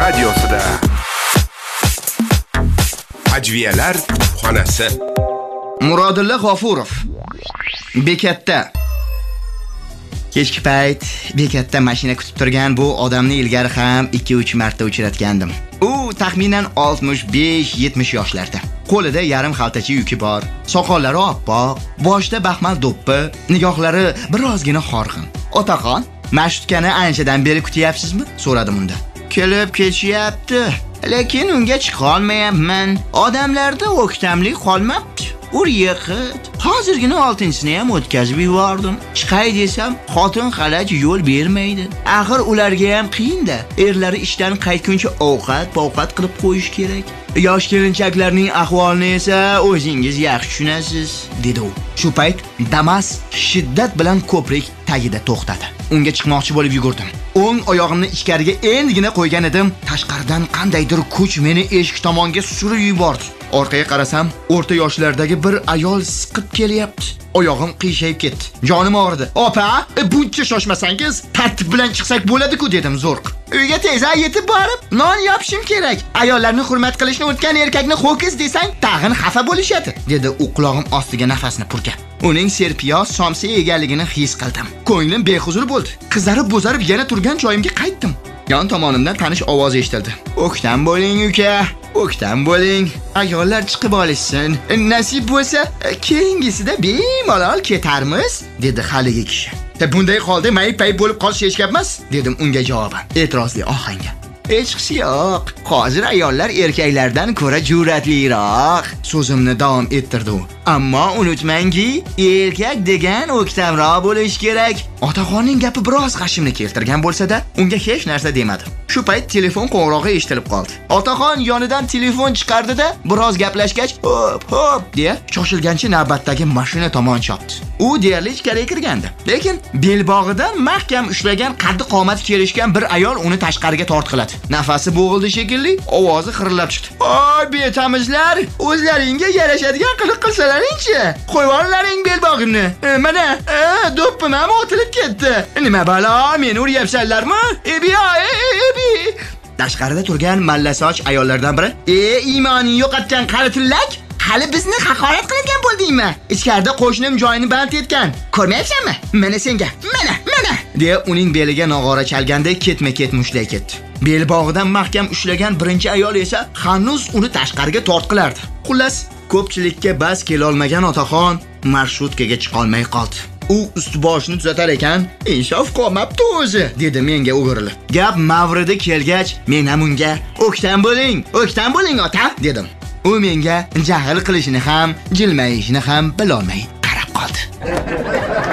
radiosida. Ajviyalar xonasi. Murodilla G'ofurov. Bekatda. Kechki payt bekatda mashina kutib turgan bu odamni ilgari ham 2-3 marta uchratgandim. U taxminan 65-70 yoshlarda. Qo'lida yarim xaltacha yuki bor, soqollari oppoq, boshida baxmal do'ppi, nigohlari birozgina horg'in. Otaxon, Mashutkani anchadan beri kutyapsizmi? So'radim unda. Kelib ketishyapti, lekin unga chiqa olmayapman. Odamlarda o'ktamlik qolmabdi. Ur yiqit. Hozirgina 6-sini ham o'tkazib yubordim. Chiqay desam, xotin xalaj yo'l bermaydi. Axir ularga ham qiyin-da. Erlari ishdan qaytguncha ovqat qilib qo'yish kerak. Yosh kelinchaklarning ahvolini esa o'zingiz yaxshi tushunasiz, dedi u. Shu payt Damas shiddat bilan ko'prik tagida to'xtadi. Unga chiqmoqchi bo'lib yugurdim. O'ng oyog'imni ichkariga endigina qo'ygan edim, tashqaridan qandaydir kuch meni eshik tomonga surib yubordi. Orqaga qarasam, o'rta yoshlardagi bir ayol siqib kelyapti. Oyog'im qiyshayib ketdi. Jonim og'ridi. "Opa, buncha shoshmasangiz, tartib bilan chiqsak bo'ladi-ku", dedim zo'rq. Uyga tezroq yetib borib, non yopishim kerak. Ayollarni hurmat qilishni unutgan erkakni ho'kiz desang, tag'in xafa bo'lishadi, dedi u qulog'im ostiga nafasini purkab. Uning serpiyoz somsa egaligini his qildim. Ko'nglim behuzur bo'ldi. Qizarib-bo'zarib yana turgan joyimga qaytdim. Yon tomonimdan tanish ovoz eshitildi. "O'ktam bo'ling, uka. O'ktam bo'ling. Ayollar chiqib olishsin. Nasib bo'lsa, keyingisida bemalol ketarmiz", dedi haligi kishi. "Bunday holda mayib-payib bo'lib qolish hech gap emas", dedim unga javoban, e'tirozli ohangda. "Hech qisi yo'q. Hozir ayollar erkaklardan ko'ra jur'atliroq", so'zimni davom ettirdi u. "Ammo unutmangki, erkak degan o'ktamroq bo'lish kerak." Otaxonning gapi biroz g'ashimni keltirgan bo'lsa-da, unga hech narsa demadim. Shu payt telefon qo'ng'irog'i eshitilib qoldi. Otaxon yonidan telefon chiqardi-da, biroz gaplashgach, "Hop" deya shoshilgancha navbatdagi mashina tomon chopdi. U deyarli ichkariga kirgandi. Lekin belbog'idan mahkam ushlagan qaddi qomati kelishgan bir ayol uni tashqariga tortqiladi. Nafasi bo'g'ildi shekilli, ovozi xirillab chiqdi. "Oy, betamizlar, o'zlaringga yarashadigan qiliq qilsalaring-chi. Qo'yvorlaring belbog'imni. Mana, do'ppim ham otilib ketdi. Nima balo, meni uryapsanlarmi? Tashqarida turgan mallasoch ayollardan biri, "Iymoning yo'qotgan qari tillak, hali bizni haqorat qilgan bo'ldingmi? Ichkarida qo'shnim joyini band etgan. Ko'rmayapsanmi? Mana senga. Mana" deya uning beliga nog'ora chalganda ketma-ket mushlay ketdi. Belbog'idan mahkam ushlagan birinchi ayol esa hanuz uni tashqariga tortqilardi. Xullas, ko'pchilikka bas kela olmagan otaxon marshutkaga chiqa olmay qoldi. U ust-boshini tuzatar ekan, "Inshof qolmabdi o'zi", dedi menga o'girilib. Gap mavridi kelgach, men ham unga "O'ktam bo'ling ota", dedim. U menga jahl qilishini ham, jilmayishni ham bilolmay qarab qoldi.